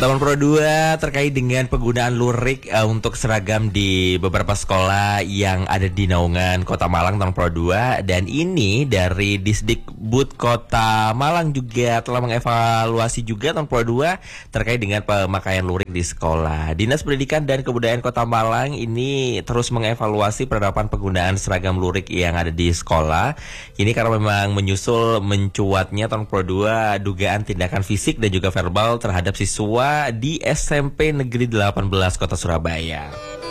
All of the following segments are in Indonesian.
Teman Pro 2 terkait dengan penggunaan lurik untuk seragam di beberapa sekolah yang ada di naungan Kota Malang, Teman Pro 2. Dan ini dari Disdikbud Kota Malang juga telah mengevaluasi juga Teman Pro 2 terkait dengan pemakaian lurik di sekolah. Dinas Pendidikan dan Kebudayaan Kota Malang ini terus mengevaluasi penerapan penggunaan seragam lurik yang ada di sekolah. Ini karena memang menyusul mencuatnya Teman Pro 2 dugaan tindakan fisik dan juga verbal terhadap siswa di SMP Negeri 18 Kota Surabaya.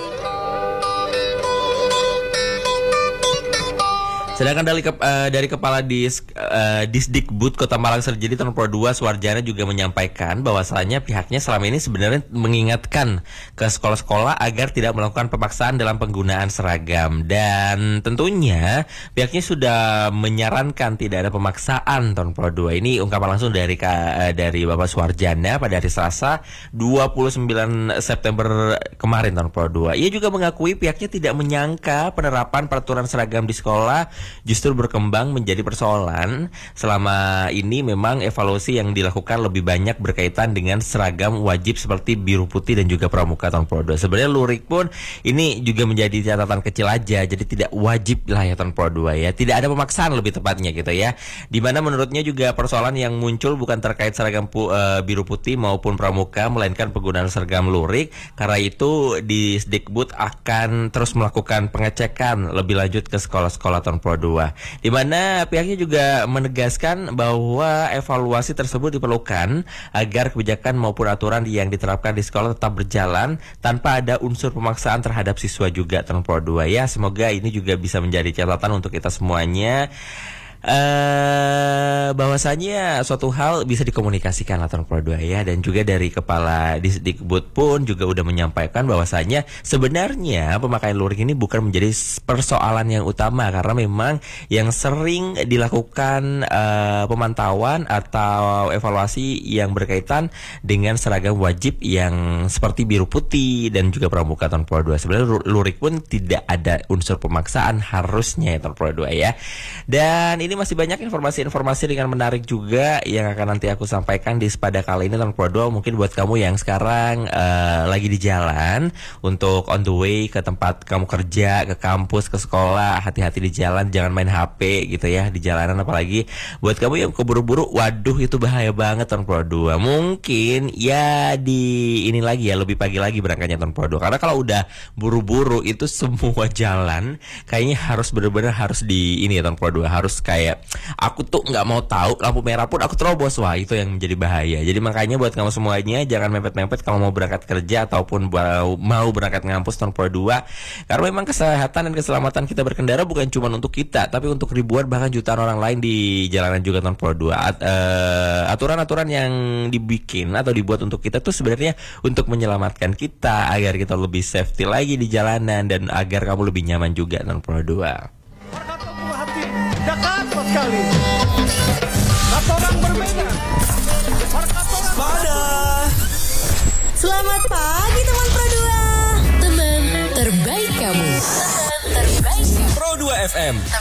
Sedangkan dari Kepala Disdikbud Kota Malang Serjedi Tahun Pro 2 Suwarjana juga menyampaikan bahwasanya pihaknya selama ini sebenarnya mengingatkan ke sekolah-sekolah agar tidak melakukan pemaksaan dalam penggunaan seragam, dan tentunya pihaknya sudah menyarankan tidak ada pemaksaan Tahun Pro 2. Ini ungkapan langsung dari Bapak Suwarjana pada hari Selasa 29 September kemarin Tahun Pro 2. Ia juga mengakui pihaknya tidak menyangka penerapan peraturan seragam di sekolah justru berkembang menjadi persoalan. Selama ini memang evaluasi yang dilakukan lebih banyak berkaitan dengan seragam wajib seperti biru putih dan juga pramuka Tahun Pro 2. Sebenarnya lurik pun ini juga menjadi catatan kecil aja, jadi tidak wajib lah ya Tahun Pro 2 ya. Tidak ada pemaksaan lebih tepatnya gitu ya. Dimana menurutnya juga persoalan yang muncul bukan terkait seragam biru putih maupun pramuka, melainkan penggunaan seragam lurik. Karena itu Disdikbud akan terus melakukan pengecekan lebih lanjut ke sekolah-sekolah Tahun Pro 2, di mana pihaknya juga menegaskan bahwa evaluasi tersebut diperlukan agar kebijakan maupun aturan yang diterapkan di sekolah tetap berjalan tanpa ada unsur pemaksaan terhadap siswa juga Tahun Pro 2 ya. Semoga ini juga bisa menjadi catatan untuk kita semuanya. Bahwasanya suatu hal bisa dikomunikasikan Tahun Pro 2 ya. Dan juga dari Kepala Disdikbud pun juga udah menyampaikan bahwasanya sebenarnya pemakaian lurik ini bukan menjadi persoalan yang utama, karena memang yang sering dilakukan pemantauan atau evaluasi yang berkaitan dengan seragam wajib yang seperti biru putih dan juga pramuka Tahun Pro 2. Sebenarnya lurik pun tidak ada unsur pemaksaan harusnya Tahun Pro 2 ya. Dan ini masih banyak informasi-informasi dengan menarik juga yang akan nanti aku sampaikan di pada kali ini Tahun Pro 2. Mungkin buat kamu yang sekarang lagi di jalan untuk on the way ke tempat kamu kerja, ke kampus, ke sekolah, hati-hati di jalan, jangan main HP gitu ya di jalanan. Apalagi buat kamu yang keburu-buru, waduh itu bahaya banget Tahun Pro 2. Mungkin ya ini lagi ya, lebih pagi lagi berangkatnya Tahun Pro 2. Karena kalau udah buru-buru itu semua jalan kayaknya harus benar-benar harus di ini ya Tahun Pro 2, harus kayak aku tuh nggak mau tahu lampu merah pun aku terobos. Wah itu yang menjadi bahaya. Jadi makanya buat kamu semuanya jangan mepet-mepet kalau mau berangkat kerja ataupun mau berangkat ngampus Tahun Pro 2. Karena memang kesehatan dan keselamatan kita berkendara bukan cuma untuk kita, tapi untuk ribuan bahkan jutaan orang lain di jalanan juga Tahun Pro 2. Aturan-aturan yang dibikin atau dibuat untuk kita tuh sebenarnya untuk menyelamatkan kita agar kita lebih safety lagi di jalanan dan agar kamu lebih nyaman juga Tahun Pro 2. Jakarta sekali. Orang berbeda. Pada. Selamat pagi teman Pro 2. Teman terbaik kamu. Pro 2 FM.